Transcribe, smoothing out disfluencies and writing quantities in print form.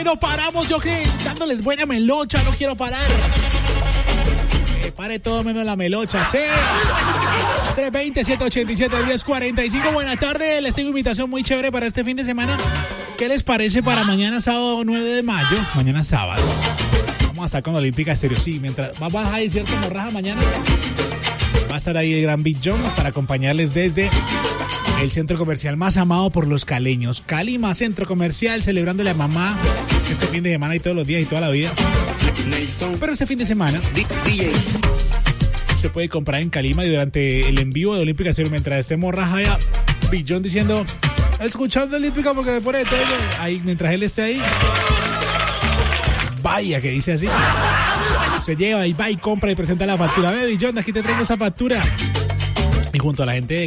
no paramos, yo que dándoles buena melocha, no quiero parar. Pare todo menos la melocha, sí. 320-787-1045. Buenas tardes, les tengo invitación muy chévere para este fin de semana. ¿Qué les parece para mañana sábado 9 de mayo? Mañana sábado. Vamos a estar con Olímpica Estéreo. Sí, mientras vas a ir cierto Morraja mañana. Va a estar ahí el gran Big John para acompañarles desde el centro comercial más amado por los caleños. Calima Centro Comercial, celebrándole a mamá este fin de semana y todos los días y toda la vida. Pero este fin de semana se puede comprar en Calima y durante el en vivo de Olímpica Estéreo, mientras esté Morraja ya, Big John diciendo, escuchando Olímpica porque después de todo, ahí, mientras él esté ahí, vaya, que dice así, se lleva y va y compra y presenta la factura. Big John, aquí te traigo esa factura. Y junto a la gente de